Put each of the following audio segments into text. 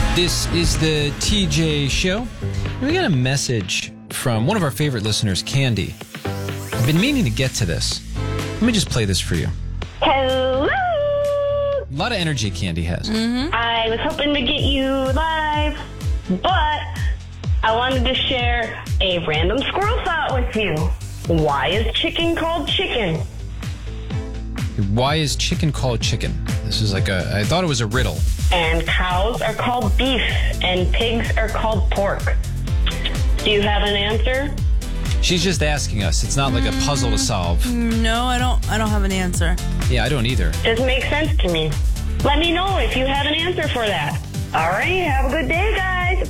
This is the TJ Show. We got a message from one of our favorite listeners, Candy. I've been meaning to get to this. Let me just play this for you. Hello! A lot of energy Candy has. Mm-hmm. I was hoping to get you live, but I wanted to share a random squirrel thought with you. Why is chicken called chicken? Why is chicken called chicken? This is I thought it was a riddle. And cows are called beef, and pigs are called pork. Do you have an answer? She's just asking us. It's not like a puzzle to solve. No, I don't have an answer. Yeah, I don't either. Doesn't make sense to me. Let me know if you have an answer for that. All right, have a good day, guys.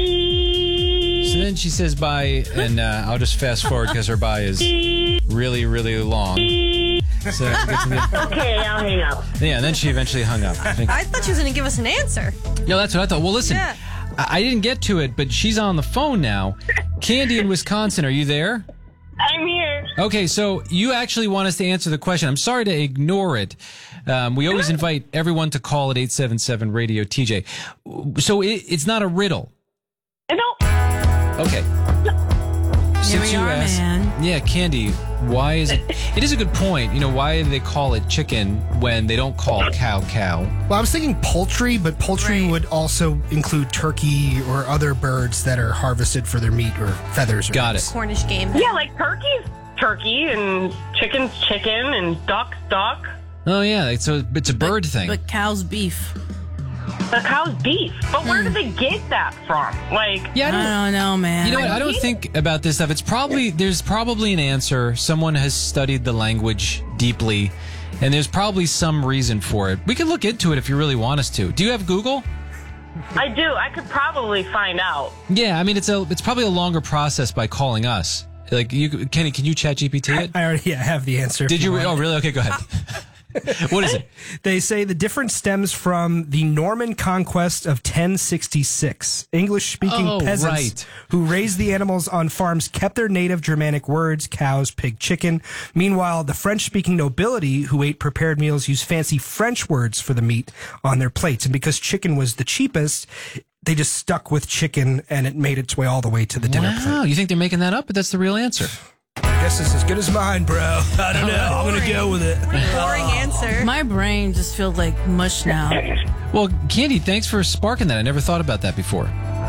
Bye. So then she says bye, and I'll just fast forward because her bye is really, really long. So Okay, I'll hang up. Yeah, and then she eventually hung up. I thought she was going to give us an answer. No, that's what I thought. Well, listen, Yeah. I didn't get to it, but she's on the phone now. Candy in Wisconsin, are you there? I'm here. Okay, so you actually want us to answer the question. I'm sorry to ignore it. We always invite everyone to call at 877-RADIO-TJ. So it's not a riddle. No. Okay. Here we are, man. Yeah, Candy, why is it... It is a good point. You know, why do they call it chicken when they don't call cow? Well, I was thinking poultry, but poultry Right. would also include turkey or other birds that are harvested for their meat or feathers. Or Got eggs. it. Cornish game. Yeah, like turkey's turkey, and chicken's chicken, and duck's duck. Oh, yeah, so it's a bird thing. But cow's beef. The cow's beef. But where do they get that from? Like, Yeah, I don't know, man. You know what? I don't think about this stuff. There's probably an answer. Someone has studied the language deeply, and there's probably some reason for it. We could look into it if you really want us to. Do you have Google? I do. I could probably find out. Yeah, I mean it's probably a longer process by calling us. Like Kenny, can you chat GPT it? I already have the answer. Did you? want Oh, it. really? Okay, go ahead. What is it? They say the difference stems from the Norman conquest of 1066. English-speaking peasants right. who raised the animals on farms kept their native Germanic words, cows, pig, chicken. Meanwhile, the French-speaking nobility who ate prepared meals used fancy French words for the meat on their plates. And because chicken was the cheapest, they just stuck with chicken, and it made its way all the way to the dinner plate. Wow, you think they're making that up? But that's the real answer. I guess it's as good as mine, bro. I don't know. I'm going to go with it. Boring answer. My brain just feels like mush now. Well, Candy, thanks for sparking that. I never thought about that before.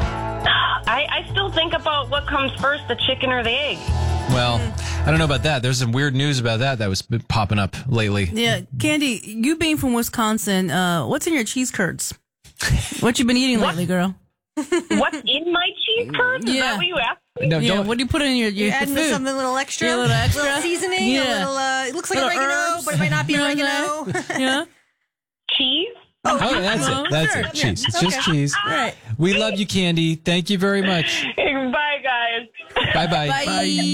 I still think about what comes first, the chicken or the egg. Well, I don't know about that. There's some weird news about that was popping up lately. Yeah, Candy, you being from Wisconsin, what's in your cheese curds? What you been eating lately, girl? What's in my cheese curds? Is Yeah. that what you asked? No, Yeah, don't. what do you put in your You're adding food? something a little extra. Yeah, a little extra. seasoning, Yeah. a little, it looks like Little oregano, herbs. but it might not be oregano. Yeah. Cheese? Oh, that's it. That's sure. it. Cheese. It's Okay. just cheese. Right. We love you, Candy. Thank you very much. Bye, guys. Bye-bye. Bye.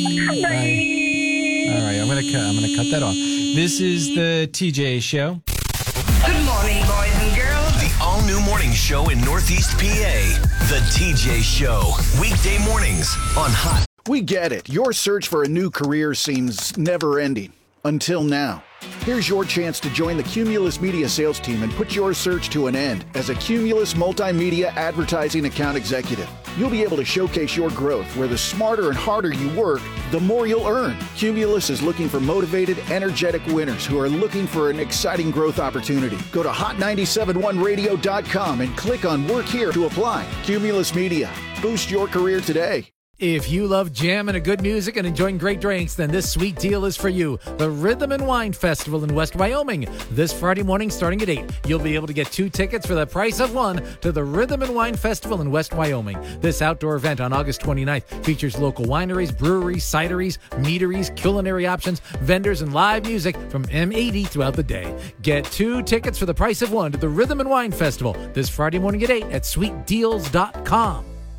Bye. All right, I'm gonna cut that off. This is the TJ Show. Good morning, boys and girls. The all-new morning show in Northeast PA. The TJ Show. Weekday mornings on Hot. We get it. Your search for a new career seems never-ending. Until now. Here's your chance to join the Cumulus Media sales team and put your search to an end as a Cumulus Multimedia Advertising Account Executive. You'll be able to showcase your growth where the smarter and harder you work, the more you'll earn. Cumulus is looking for motivated, energetic winners who are looking for an exciting growth opportunity. Go to hot971radio.com and click on Work Here to apply. Cumulus Media. Boost your career today. If you love jam and good music and enjoying great drinks, then this sweet deal is for you. The Rhythm and Wine Festival in West Wyoming. This Friday morning starting at 8. You'll be able to get 2 tickets for the price of 1 to the Rhythm and Wine Festival in West Wyoming. This outdoor event on August 29th features local wineries, breweries, cideries, meaderies, culinary options, vendors, and live music from M80 throughout the day. Get 2 tickets for the price of 1 to the Rhythm and Wine Festival this Friday morning at 8 at sweetdeals.com.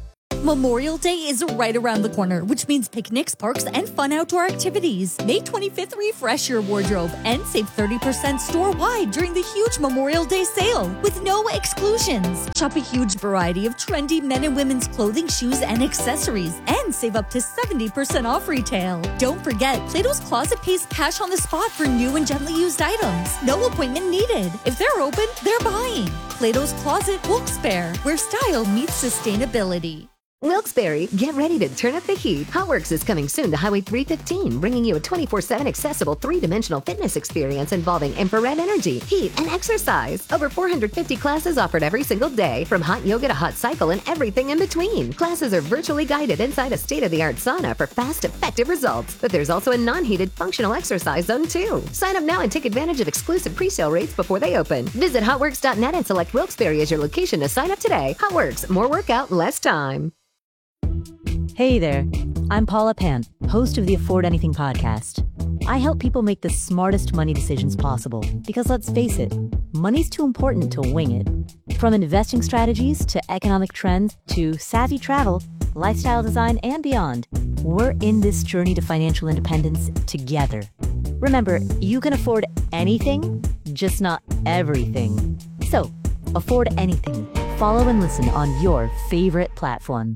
Memorial Day is right around the corner, which means picnics, parks, and fun outdoor activities. May 25th, refresh your wardrobe and save 30% store-wide during the huge Memorial Day sale with no exclusions. Shop a huge variety of trendy men and women's clothing, shoes, and accessories and save up to 70% off retail. Don't forget, Plato's Closet pays cash on the spot for new and gently used items. No appointment needed. If they're open, they're buying. Plato's Closet, Wilkes-Barre, where style meets sustainability. Wilkes-Barre, get ready to turn up the heat. HotWorks is coming soon to Highway 315, bringing you a 24/7 accessible three-dimensional fitness experience involving infrared energy, heat, and exercise. Over 450 classes offered every single day, from hot yoga to hot cycle and everything in between. Classes are virtually guided inside a state-of-the-art sauna for fast, effective results. But there's also a non-heated functional exercise zone too. Sign up now and take advantage of exclusive pre-sale rates before they open. Visit hotworks.net and select Wilkes-Barre as your location to sign up today. HotWorks, more workout, less time. Hey there, I'm Paula Pant, host of the Afford Anything podcast. I help people make the smartest money decisions possible because let's face it, money's too important to wing it. From investing strategies to economic trends to savvy travel, lifestyle design, and beyond, we're in this journey to financial independence together. Remember, you can afford anything, just not everything. So, afford anything. Follow and listen on your favorite platform.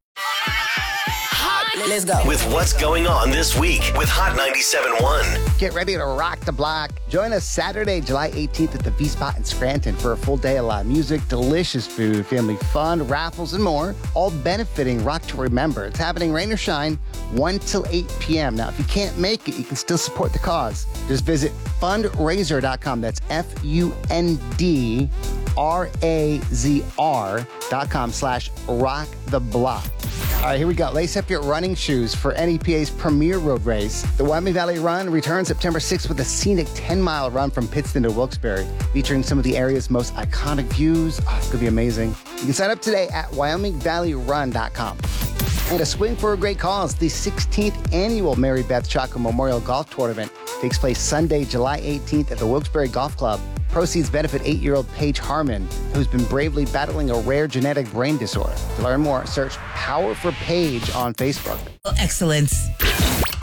Let's go. With what's going on this week with Hot 97.1. Get ready to rock the block. Join us Saturday, July 18th at the V-Spot in Scranton for a full day of live music, delicious food, family fun, raffles, and more, all benefiting Rock to Remember. It's happening rain or shine, 1 till 8 p.m. Now, if you can't make it, you can still support the cause. Just visit fundraiser.com. That's FUNDRAZR.com/rock-the-block. All right, here we go. Lace up your running shoes for NEPA's premier road race. The Wyoming Valley Run returns September 6th with a scenic 10-mile run from Pittston to Wilkes-Barre, featuring some of the area's most iconic views. Oh, it's going to be amazing. You can sign up today at WyomingValleyRun.com. And a swing for a great cause. The 16th annual Mary Beth Chaco Memorial Golf Tournament takes place Sunday, July 18th at the Wilkes-Barre Golf Club. Proceeds benefit 8-year-old Paige Harmon, who's been bravely battling a rare genetic brain disorder. To learn more, search Power for Paige on Facebook. Excellence.